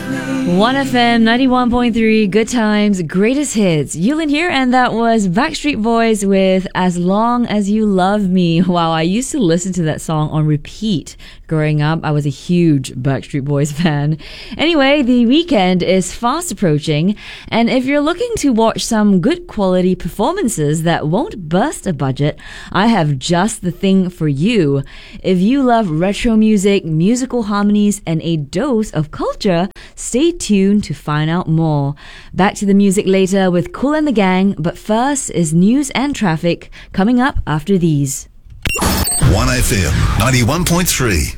1FM 91.3, good times, greatest hits. Yulin here, and that was Backstreet Boys with As Long As You Love Me. Wow, I used to listen to that song on repeat. Growing up, I was a huge Backstreet Boys fan. Anyway, the weekend is fast approaching, and if you're looking to watch some good quality performances that won't burst a budget, I have just the thing for you. If you love retro music, musical harmonies, and a dose of culture, stay tuned to find out more. Back to the music later with Kool and the Gang, but first is news and traffic coming up after these. 1FM 91.3.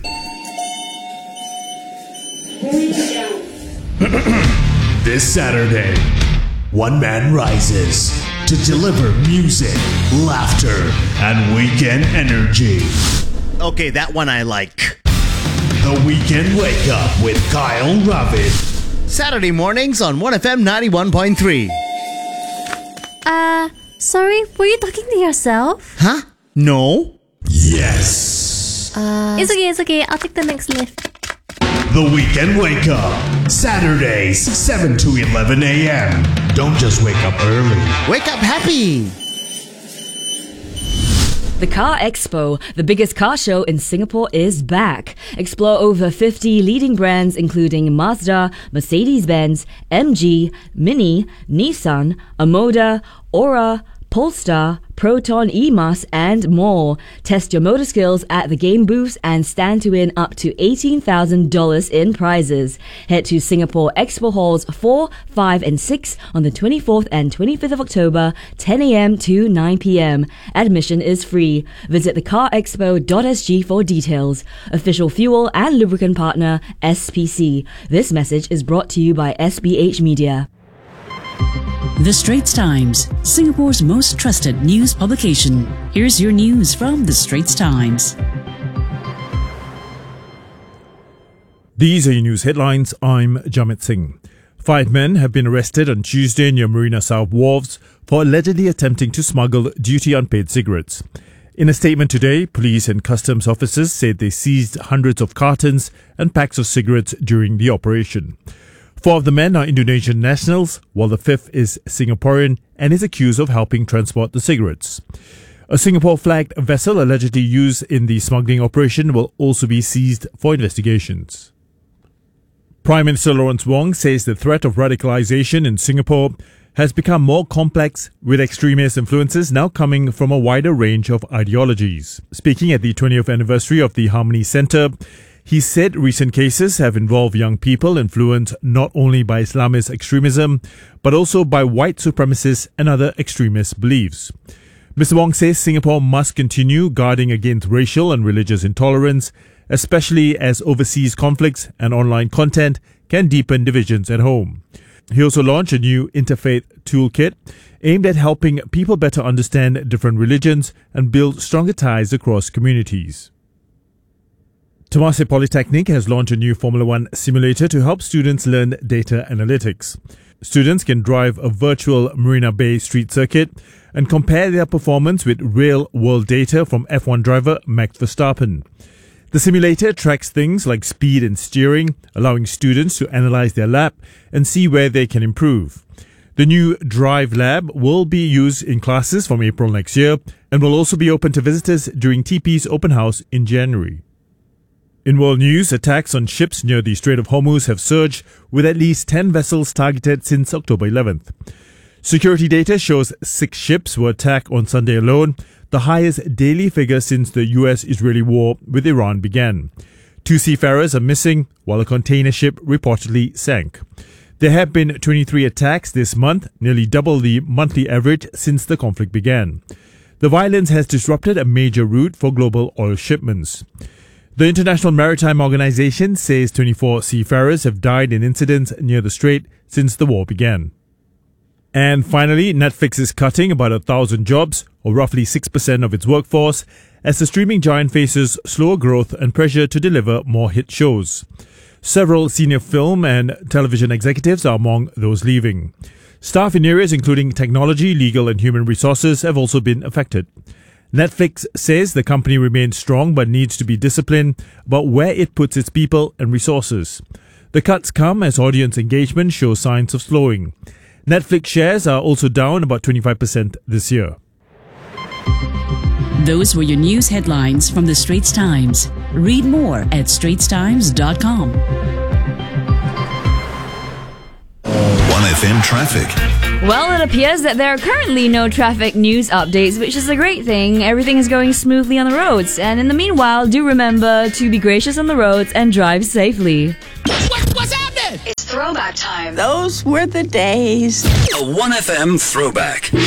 This Saturday, one man rises to deliver music, laughter, and weekend energy. Okay, that one I like. The Weekend Wake Up with Kyle Ravid. Saturday mornings on 1FM 91.3. Sorry, were you talking to yourself? Huh? No? Yes. It's okay. I'll take the next lift. The Weekend Wake Up. Saturdays, 7 to 11 a.m. Don't just wake up early. Wake up happy! The Car Expo, the biggest car show in Singapore, is back. Explore over 50 leading brands including Mazda, Mercedes-Benz, MG, Mini, Nissan, Omoda, Aura, Polestar, Proton E-Mas and more. Test your motor skills at the game booths and stand to win up to $18,000 in prizes. Head to Singapore Expo Halls 4, 5 and 6 on the 24th and 25th of October, 10 a.m. to 9 p.m. Admission is free. Visit thecarexpo.sg for details. Official fuel and lubricant partner, SPC. This message is brought to you by SBH Media. The Straits Times, Singapore's most trusted news publication. Here's your news from The Straits Times. These are your news headlines. I'm Jamit Singh. 5 men have been arrested on Tuesday near Marina South Wharves for allegedly attempting to smuggle duty unpaid cigarettes. In a statement today, police and customs officers said they seized hundreds of cartons and packs of cigarettes during the operation. 4 of the men are Indonesian nationals, while the 5th is Singaporean and is accused of helping transport the cigarettes. A Singapore-flagged vessel allegedly used in the smuggling operation will also be seized for investigations. Prime Minister Lawrence Wong says the threat of radicalisation in Singapore has become more complex, with extremist influences now coming from a wider range of ideologies. Speaking at the 20th anniversary of the Harmony Centre, he said recent cases have involved young people influenced not only by Islamist extremism, but also by white supremacists and other extremist beliefs. Mr. Wong says Singapore must continue guarding against racial and religious intolerance, especially as overseas conflicts and online content can deepen divisions at home. He also launched a new interfaith toolkit aimed at helping people better understand different religions and build stronger ties across communities. Temasek Polytechnic has launched a new Formula One simulator to help students learn data analytics. Students can drive a virtual Marina Bay street circuit and compare their performance with real-world data from F1 driver Max Verstappen. The simulator tracks things like speed and steering, allowing students to analyze their lap and see where they can improve. The new Drive Lab will be used in classes from April next year and will also be open to visitors during TP's open house in January. In world news, attacks on ships near the Strait of Hormuz have surged, with at least 10 vessels targeted since October 11th. Security data shows 6 ships were attacked on Sunday alone, the highest daily figure since the US-Israeli war with Iran began. 2 seafarers are missing, while a container ship reportedly sank. There have been 23 attacks this month, nearly double the monthly average since the conflict began. The violence has disrupted a major route for global oil shipments. The International Maritime Organization says 24 seafarers have died in incidents near the strait since the war began. And finally, Netflix is cutting about 1,000 jobs, or roughly 6% of its workforce, as the streaming giant faces slower growth and pressure to deliver more hit shows. Several senior film and television executives are among those leaving. Staff in areas including technology, legal and human resources have also been affected. Netflix says the company remains strong but needs to be disciplined about where it puts its people and resources. The cuts come as audience engagement shows signs of slowing. Netflix shares are also down about 25% this year. Those were your news headlines from the Straits Times. Read more at straitstimes.com. 1FM traffic. Well, it appears that there are currently no traffic news updates, which is a great thing. Everything is going smoothly on the roads. And in the meanwhile, do remember to be gracious on the roads and drive safely. What's happening? It's throwback time. Those were the days. A 1FM throwback.